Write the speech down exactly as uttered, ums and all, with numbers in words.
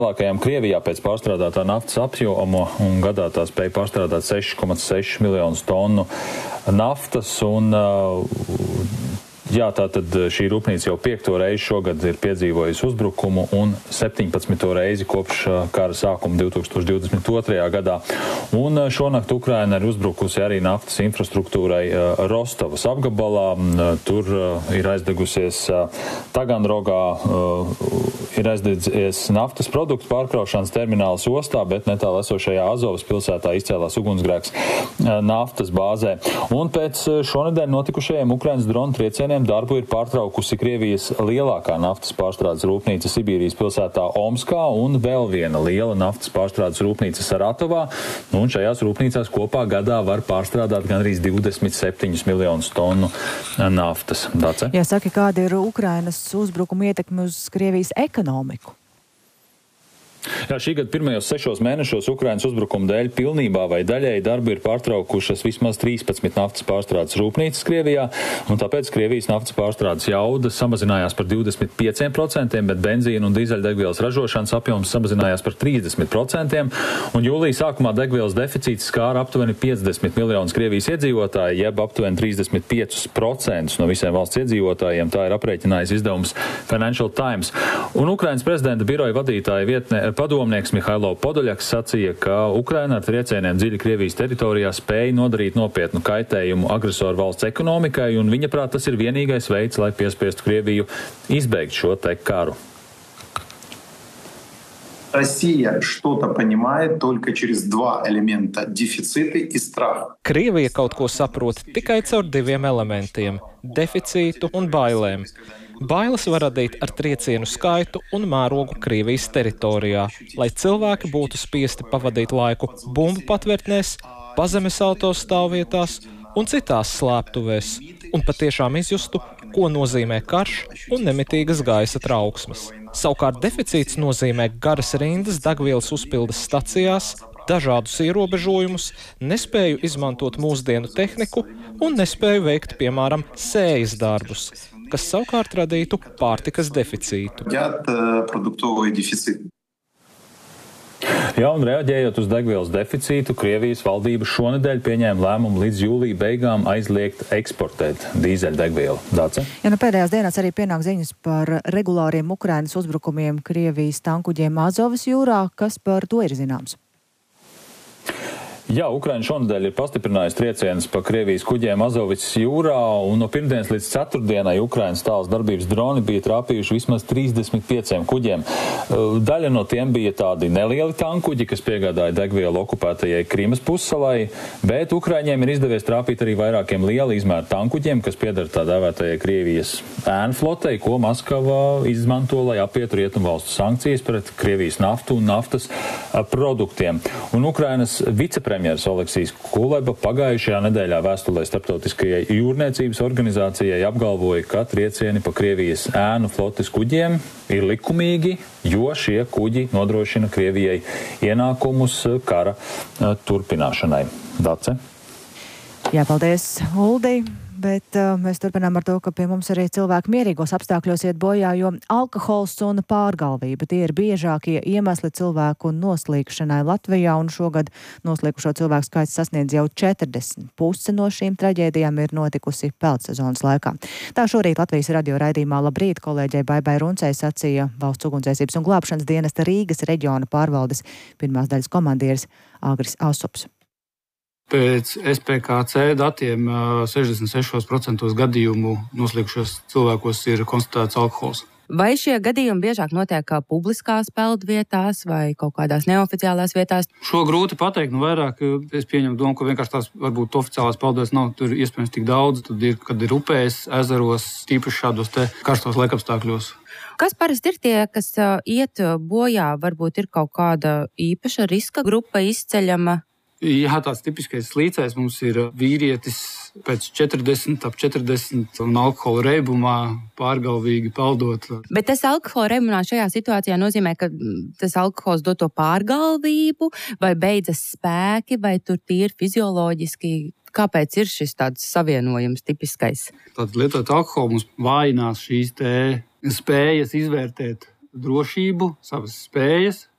Lielākajām Krievijā pēc pārstrādātā naftas apjoma un gadā tā spēja pārstrādāt seši komats seši miljonus tonu naftas un jā, tātad šī rūpnīca jau piekto reizi šogad ir piedzīvojusi uzbrukumu un septiņpadsmito reizi kopš kara sākuma divi tūkstoši divdesmit otrajā gadā. Un šonakt Ukraina ir uzbrukusi arī naftas infrastruktūrai Rostovas apgabalā. Tur ir aizdegusies Taganrogā, ir aizdedzies naftas produktu pārkraušanas termināls ostā, bet netālu esošajā Azovas pilsētā izcēlās ugunsgrēks naftas bāzē. Un pēc šonedēļ notikušajiem Ukrainas dronu triecieniem darbu ir pārtraukusi Krievijas lielākā naftas pārstrādes rūpnīca Sibīrijas pilsētā Omskā un vēl viena liela naftas pārstrādes rūpnīca Saratovā. Un šajās rūpnīcās kopā gadā var pārstrādāt gandrīz divdesmit septiņus miljonus tonu naftas. Dace? Jā, saka, kāda ir Ukrainas uzbrukuma ietekme uz Krievijas ekonomiku? Jā, šī gada pirmajos sešos mēnešos Ukrainas uzbrukuma dēļ pilnībā vai daļēji darbu ir pārtraukušas vismaz trīspadsmit naftas pārstrādes rūpnīcas Krievijā, un tāpēc Krievijas naftas pārstrādes jauda samazinājās par divdesmit pieciem procentiem, bet benzīna un dīzeļdegvielas ražošanas apjoms samazinājās par trīsdesmit procentiem, un jūlija sākumā degvielas deficīts skāra aptuveni piecdesmit miljonus Krievijas iedzīvotāju, jeb aptuveni trīsdesmit piecus procentus no visiem valsts iedzīvotājiem, tā ir aprēķinājis izdevums Financial Times. Un Ukrainas prezidenta biroja vadītāja vietne padomnieks Mihailo Podoļaks sacīja, ka Ukraina ar triecieniem dziļi Krievijas teritorijā spēja nodarīt nopietnu kaitējumu agresoru valsts ekonomikai, un viņa prāt tas ir vienīgais veids, lai piespiestu Krieviju izbeigt šo te karu. Россия что-то понимает только через два элемента – дефициты и страх. Krievija kaut ko saprot tikai caur diviem elementiem – deficītu un bailēm. Bailes var radīt ar triecienu skaitu un mērogu Krievijas teritorijā, lai cilvēki būtu spiesti pavadīt laiku bumbu patvērtnēs, pazemes autostāvvietās un citās slēptuvēs, un patiešām izjustu, ko nozīmē karš un nemitīgas gaisa trauksmes. Savukārt deficīts nozīmē garas rindas degvielas uzpildes stacijās, dažādus ierobežojumus, nespēju izmantot mūsdienu tehniku un nespēju veikt, piemēram, sējas darbus, kas savukārt radītu pārtikas deficītu. Jā, un reaģējot uz degvielas deficītu, Krievijas valdība šonedēļ pieņēma lēmumu līdz jūlija beigām aizliegt eksportēt dīzeļdegvielu. Dace? Ja, nu pēdējās dienās arī pienāk ziņas par regulāriem Ukrainas uzbrukumiem Krievijas tankuģiem Azovas jūrā. Kas par to ir zināms? Jā, Ukraina šonedēļ ir pastiprinājusi triecienus pa Krievijas kuģiem Azovas jūrā, un no pirmdienas līdz ceturtdienai Ukrainas tāls darbības droni bija trāpījuši vismaz trīsdesmit pieciem kuģiem. Daļa no tiem bija tādi nelieli tankuģi, kas piegādāja degvielu okupētajai Krimas pussalai, bet Ukraiņiem ir izdevies trāpīt arī vairākiem liela izmēra tankuģiem, kas piedara tā dēvētajai Krievijas ēnu flotei, ko Maskava izmanto, lai apietu rietumvalstu sankcijas pret Krievijas naftu un naftas produktiem. Un Ukrainas vicepremjeras Premjeras Oleksijs Kuleba pagājušajā nedēļā vēstulē Starptautiskajai jūrniecības organizācijai apgalvoja, ka triecieni pa Krievijas ēnu flotes kuģiem ir likumīgi, jo šie kuģi nodrošina Krievijai ienākumus kara turpināšanai. Dace? Jā, paldies, Uldi. Bet uh, mēs turpinām ar to, ka pie mums arī cilvēki mierīgos apstākļos iet bojā, jo alkohols un pārgalvība tie ir biežākie iemesli cilvēku noslīkšanai Latvijā, un šogad noslīkušo cilvēku skaits sasniedz jau četrdesmit. Puse no šīm traģēdijām ir notikusi peldsezonas laikā. Tā šorīt Latvijas radio raidījumā Labrīt kolēģei Baibai Runcei sacīja Valsts ugunsdzēsības un glābšanas dienesta Rīgas reģiona pārvaldes pirmās daļas komandieris Agris Asups. Pēc S P K C datiem sešdesmit sešos procentos gadījumu noslīkušos cilvēkos ir konstatēts alkohols. Vai šie gadījumi biežāk notiek kā publiskās peldvietās vai kaut kādās neoficiālās vietās? Šo grūti pateikt, nu vairāk es pieņemu domu, ka vienkārši tās varbūt oficiālās peldvietas nav tur iespējams tik daudz, tad ir, kad ir upēs, ezeros, tīpaši šādos te karstos laikapstākļos. Kas parasti ir tie, kas iet bojā? Varbūt ir kaut kāda īpaša riska grupa izceļama? Jā, tāds tipiskais slīcējs mums ir vīrietis pēc četrdesmit, ap četrdesmit un alkohola reibumā pārgalvīgi peldot. Bet tas alkohola reibumā šajā situācijā nozīmē, ka tas alkohols dod to pārgalvību, vai beidzas spēki, vai tur tīri fizioloģiski. Kāpēc ir šis tāds savienojums tipiskais? Tad lietot alkoholu mums vājinās šīs te spējas izvērtēt drošību, savas spējas,